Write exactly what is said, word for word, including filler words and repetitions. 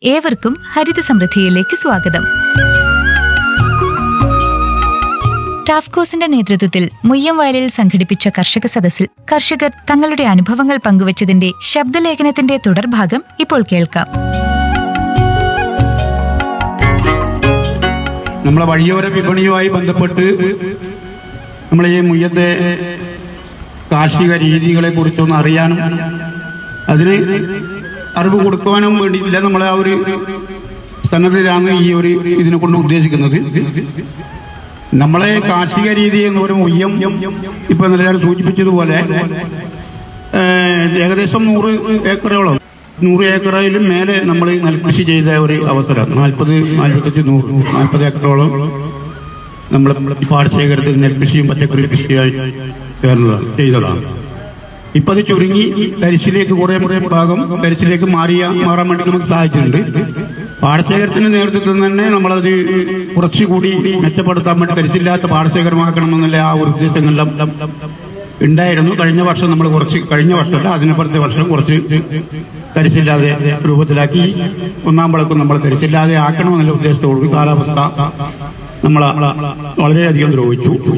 ഏവർക്കും ഹരിത സമൃദ്ധിയിലേക്ക് സ്വാഗതം. ടാഫ്കോസിന്റെ നേതൃത്വത്തിൽ മുയ്യംവയലിൽ സംഘടിപ്പിച്ച കർഷക സദസ്സിൽ കർഷകർ തങ്ങളുടെ അനുഭവങ്ങൾ പങ്കുവച്ചതിന്റെ ശബ്ദലേഖനത്തിന്റെ തുടർഭാഗം ഇപ്പോൾ കേൾക്കാം. നമ്മളെ വഴിയോര വിപണിയുമായി ബന്ധപ്പെട്ട് നമ്മളെ ഈ മുയ്യത്തെ കാർഷിക രീതികളെ കുറിച്ചൊന്ന് അറിയാനും അതിന് അറിവ് കൊടുക്കുവാനും വേണ്ടിയില്ല നമ്മളെ ആ ഒരു സന്നദ്ധയിലാണ് ഈ ഒരു ഇതിനെ കൊണ്ട് ഉദ്ദേശിക്കുന്നത്. നമ്മളെ കാർഷിക രീതി എന്ന് പറയുമ്പോൾ മുയ്യം ഇപ്പൊ നിലയാൾ സൂചിപ്പിച്ചതുപോലെ ഏകദേശം നൂറ് ഏക്കറോളം നൂറ് ഏക്കറിലും മേലെ നമ്മൾ നെൽകൃഷി ചെയ്ത ഒരു അവസരം. നാൽപ്പത് നാൽപ്പത്തഞ്ച് നൂറ് നാൽപ്പത് ഏക്കറോളം നമ്മൾ പാടശേഖരത്തിൽ നെൽകൃഷിയും പച്ചക്കറി കൃഷിയായി ചേർന്നതാണ് ചെയ്തതാണ്. ഇപ്പൊ അത് ചുരുങ്ങി തരിശിലേക്ക് കുറെ കുറെ ഭാഗം തരിശിലേക്ക് മാറിയ മാറാൻ വേണ്ടി നമുക്ക് സാധിച്ചിട്ടുണ്ട്. പാടശേഖരത്തിന്റെ നേതൃത്വത്തിൽ തന്നെ നമ്മളത് കുറച്ചുകൂടി മെച്ചപ്പെടുത്താൻ വേണ്ടി തരിച്ചില്ലാത്ത പാടശേഖരമാക്കണമെന്നുള്ള ആ ഒരു ഉദ്ദേശങ്ങളെല്ലാം ഉണ്ടായിരുന്നു. കഴിഞ്ഞ വർഷം നമ്മൾ കുറച്ച് കഴിഞ്ഞ വർഷമല്ല അതിനപ്പുറത്തെ വർഷം കുറച്ച് തരിച്ചില്ലാതെ രൂപത്തിലാക്കി ഒന്നാം വിളക്കും നമ്മൾ തരിച്ചില്ലാതെ ആക്കണമെന്നുള്ള ഉദ്ദേശത്തോടുകൂടി കാലാവസ്ഥ നമ്മളെ വളരെയധികം ദ്രോഹിച്ചു.